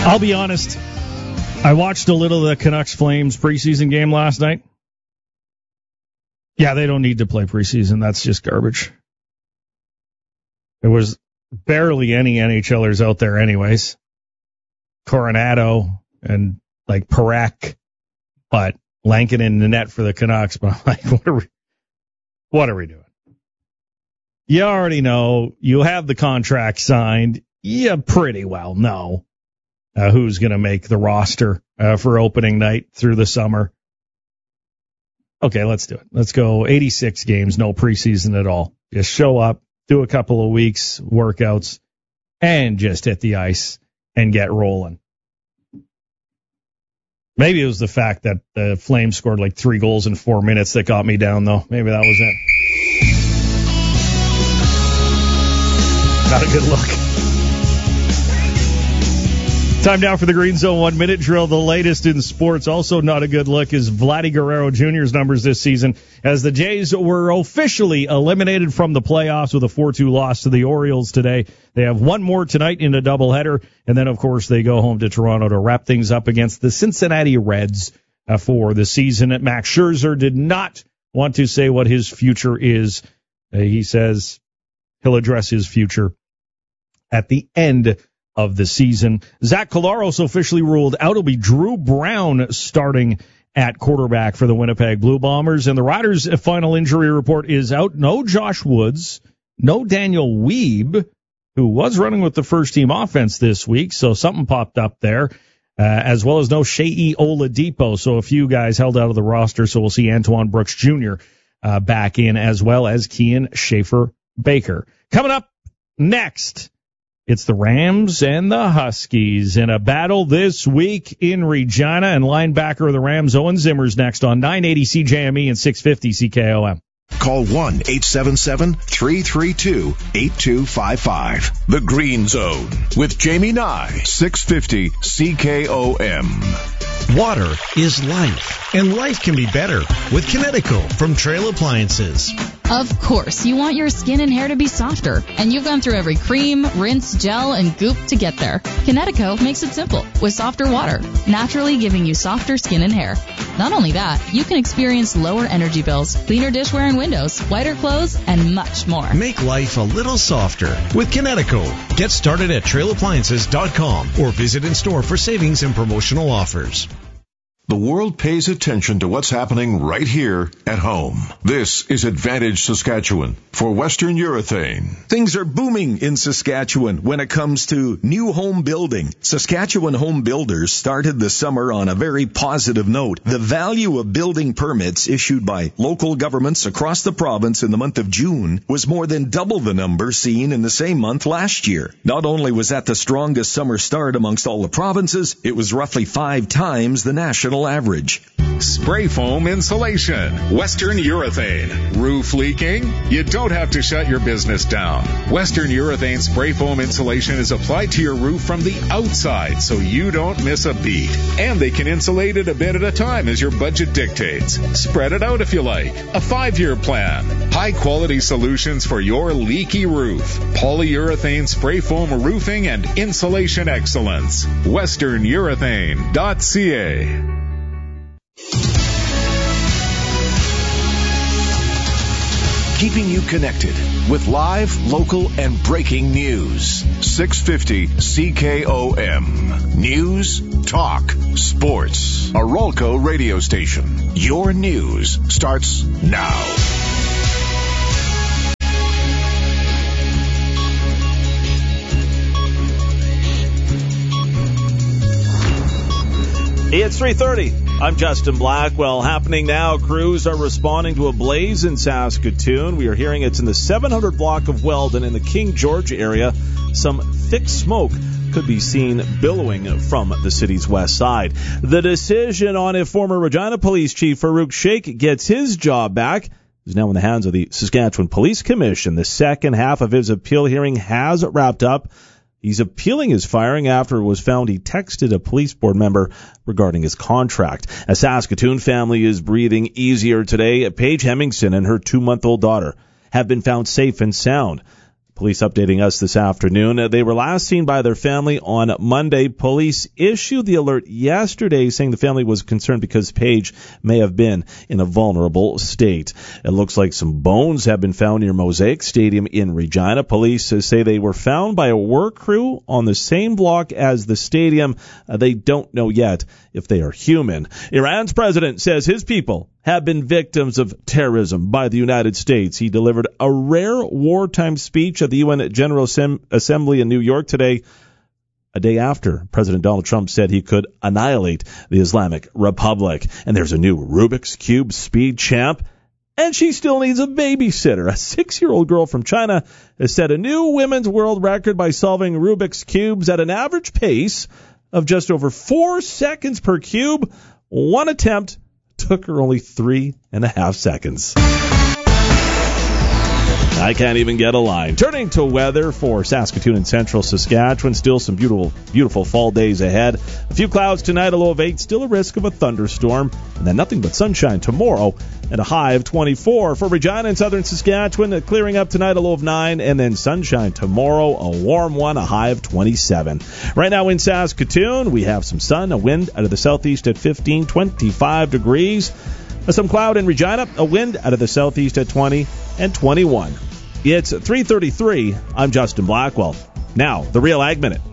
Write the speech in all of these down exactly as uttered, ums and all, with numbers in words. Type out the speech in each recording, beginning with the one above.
I'll be honest. I watched a little of the Canucks Flames preseason game last night. Yeah, they don't need to play preseason. That's just garbage. There was barely any NHLers out there anyways. Coronado and like Parak, but Lankin in the net for the Canucks. But I'm like, what are we, what are we doing? You already know. You have the contract signed. You pretty well know uh, who's going to make the roster uh, for opening night through the summer. Okay, let's do it. Let's go eighty-six games, no preseason at all. Just show up, do a couple of weeks, workouts, and just hit the ice and get rolling. Maybe it was the fact that the Flames scored like three goals in four minutes that got me down, though. Maybe that was it. Not a good look. Time now for the Green Zone one-minute drill, the latest in sports. Also not a good look is Vladdy Guerrero Junior's numbers this season, as the Jays were officially eliminated from the playoffs with a four two loss to the Orioles today. They have one more tonight in a doubleheader, and then, of course, they go home to Toronto to wrap things up against the Cincinnati Reds uh, for the season. Max Scherzer did not want to say what his future is. Uh, he says he'll address his future at the end of the season. Zach Collaros officially ruled out. It'll be Drew Brown starting at quarterback for the Winnipeg Blue Bombers. And the Riders' final injury report is out. No Josh Woods, no Daniel Weeb, who was running with the first-team offense this week, so something popped up there, uh, as well as no Shea Oladipo. So a few guys held out of the roster, so we'll see Antoine Brooks Junior Uh, back in, as well as Kian Schaefer-Baker. Coming up next, it's the Rams and the Huskies in a battle this week in Regina, and linebacker of the Rams, Owen Zimmer's next on nine eighty C J M E and six fifty C K O M. Call one eight seven seven, three three two, eight two five five. The Green Zone with Jamie Nye, six fifty C K O M. Water is life, and life can be better with Kinetico from Trail Appliances. Of course, you want your skin and hair to be softer, and you've gone through every cream, rinse, gel, and goop to get there. Kinetico makes it simple with softer water, naturally giving you softer skin and hair. Not only that, you can experience lower energy bills, cleaner dishware and windows, whiter clothes, and much more. Make life a little softer with Kinetico. Get started at trail appliances dot com or visit in store for savings and promotional offers. The world pays attention to what's happening right here at home. This is Advantage Saskatchewan for Western Urethane. Things are booming in Saskatchewan when it comes to new home building. Saskatchewan Home Builders started the summer on a very positive note. The value of building permits issued by local governments across the province in the month of June was more than double the number seen in the same month last year. Not only was that the strongest summer start amongst all the provinces, it was roughly five times the national average. Spray foam insulation, Western Urethane. Roof leaking? You don't have to shut your business down. Western Urethane spray foam insulation is applied to your roof from the outside so you don't miss a beat. And they can insulate it a bit at a time as your budget dictates. Spread it out if you like. A five-year plan. High-quality solutions for your leaky roof. Polyurethane spray foam roofing and insulation excellence. western urethane dot c a. Keeping you connected with live, local, and breaking news. six fifty C K O M. News, talk, sports. Arolco radio station. Your news starts now. It's three thirty. I'm Justin Blackwell. Happening now, crews are responding to a blaze in Saskatoon. We are hearing it's in the seven hundred block of Weldon in the King George area. Some thick smoke could be seen billowing from the city's west side. The decision on if former Regina Police Chief Farouk Sheikh gets his job back is now in the hands of the Saskatchewan Police Commission. The second half of his appeal hearing has wrapped up. He's appealing his firing after it was found he texted a police board member regarding his contract. A Saskatoon family is breathing easier today. Paige Hemmingson and her two-month-old daughter have been found safe and sound. Police updating us this afternoon. They were last seen by their family on Monday. Police issued the alert yesterday saying the family was concerned because Paige may have been in a vulnerable state. It looks like some bones have been found near Mosaic Stadium in Regina. Police say they were found by a work crew on the same block as the stadium. Uh, they don't know yet if they are human. Iran's president says his people have been victims of terrorism by the United States. He delivered a rare wartime speech at the U N General Assembly in New York today, a day after President Donald Trump said he could annihilate the Islamic Republic. And there's a new Rubik's Cube speed champ, and she still needs a babysitter. A six-year-old girl from China has set a new women's world record by solving Rubik's Cubes at an average pace of just over four seconds per cube. One attempt took her only three and a half seconds. I can't even get a line. Turning to weather for Saskatoon and central Saskatchewan. Still some beautiful, beautiful fall days ahead. A few clouds tonight, a low of eight. Still a risk of a thunderstorm. And then nothing but sunshine tomorrow and a high of twenty-four. For Regina and southern Saskatchewan, clearing up tonight, a low of nine. And then sunshine tomorrow, a warm one, a high of twenty-seven. Right now in Saskatoon, we have some sun, a wind out of the southeast at fifteen, twenty-five degrees. Some cloud in Regina, a wind out of the southeast at twenty and twenty-one. It's three thirty-three. I'm Justin Blackwell. Now, the Real Ag Minute.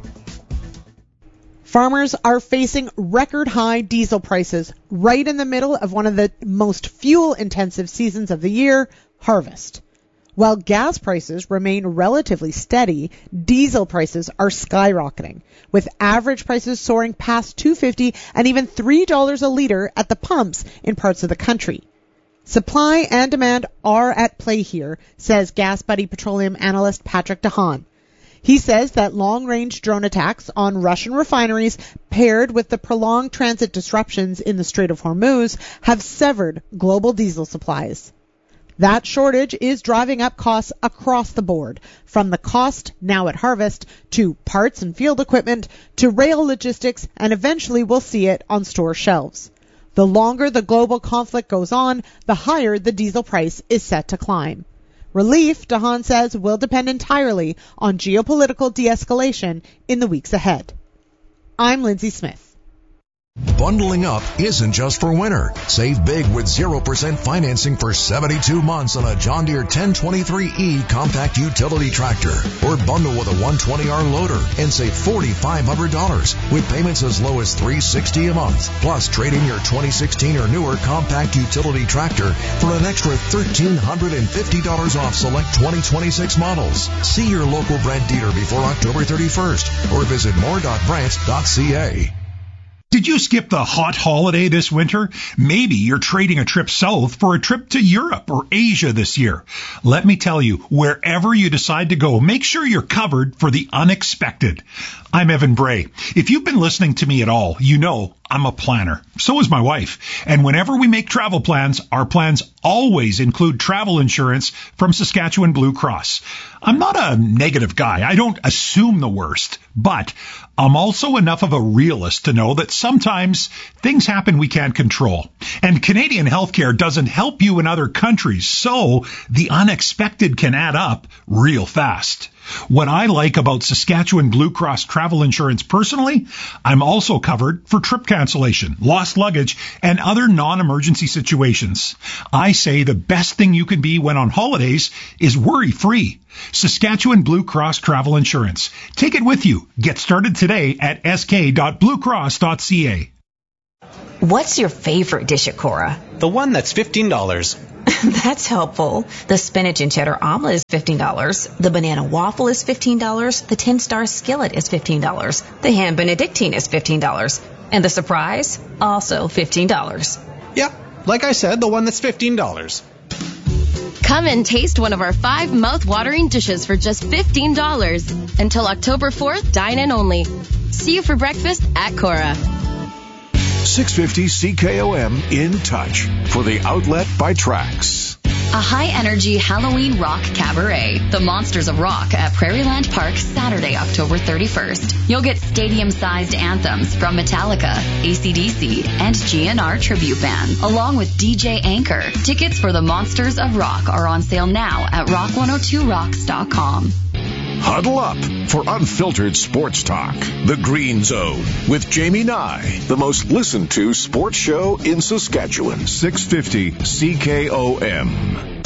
Farmers are facing record-high diesel prices right in the middle of one of the most fuel-intensive seasons of the year, harvest. While gas prices remain relatively steady, diesel prices are skyrocketing, with average prices soaring past two dollars and fifty cents and even three dollars a liter at the pumps in parts of the country. Supply and demand are at play here, says Gas Buddy petroleum analyst Patrick DeHaan. He says that long-range drone attacks on Russian refineries paired with the prolonged transit disruptions in the Strait of Hormuz have severed global diesel supplies. That shortage is driving up costs across the board, from the cost now at harvest to parts and field equipment to rail logistics, and eventually we'll see it on store shelves. The longer the global conflict goes on, the higher the diesel price is set to climb. Relief, DeHaan says, will depend entirely on geopolitical de-escalation in the weeks ahead. I'm Lindsay Smith. Bundling up isn't just for winter. Save big with zero percent financing for seventy-two months on a John Deere ten twenty-three E compact utility tractor. Or bundle with a one twenty R loader and save four thousand five hundred dollars with payments as low as three hundred sixty dollars a month. Plus, trade in your twenty sixteen or newer compact utility tractor for an extra one thousand three hundred fifty dollars off select twenty twenty-six models. See your local Brandt dealer before October thirty-first or visit more dot brandt dot c a. Did you skip the hot holiday this winter? Maybe you're trading a trip south for a trip to Europe or Asia this year. Let me tell you, wherever you decide to go, make sure you're covered for the unexpected. I'm Evan Bray. If you've been listening to me at all, you know I'm a planner. So is my wife. And whenever we make travel plans, our plans always include travel insurance from Saskatchewan Blue Cross. I'm not a negative guy. I don't assume the worst. But I'm also enough of a realist to know that sometimes things happen we can't control. And Canadian healthcare doesn't help you in other countries, so the unexpected can add up real fast. What I like about Saskatchewan Blue Cross travel insurance personally, I'm also covered for trip cancellation, lost luggage, and other non-emergency situations. I say the best thing you can be when on holidays is worry-free. Saskatchewan Blue Cross Travel Insurance. Take it with you. Get started today at s k dot blue cross dot c a. What's your favorite dish at Cora? The one that's fifteen dollars. That's helpful. The spinach and cheddar omelet is fifteen dollars. The banana waffle is fifteen dollars. The ten-star skillet is fifteen dollars. The ham benedictine is fifteen dollars. And the surprise? Also fifteen dollars. Yep, like I said, the one that's fifteen dollars. Come and taste one of our five mouth-watering dishes for just fifteen dollars. Until October fourth, dine in only. See you for breakfast at Cora. six fifty C K O M In Touch for the Outlet by Trax. A high-energy Halloween rock cabaret, The Monsters of Rock at Prairieland Park, Saturday, October thirty-first. You'll get stadium-sized anthems from Metallica, A C D C, and G N R Tribute Band, along with D J Anchor. Tickets for The Monsters of Rock are on sale now at rock one oh two rocks dot com. Huddle up for unfiltered sports talk. The Green Zone with Jamie Nye, the most listened to sports show in Saskatchewan. six fifty C K O M.